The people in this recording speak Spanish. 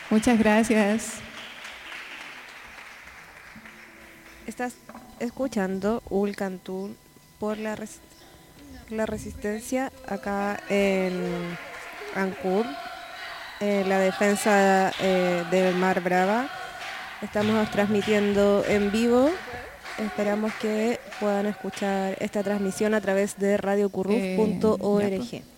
Muchas gracias. Estás escuchando Ulcantún por la resistencia acá en Ancud, la defensa del Mar Brava. Estamos transmitiendo en vivo. Esperamos que puedan escuchar esta transmisión a través de Ya, pues. radiocurruf.org.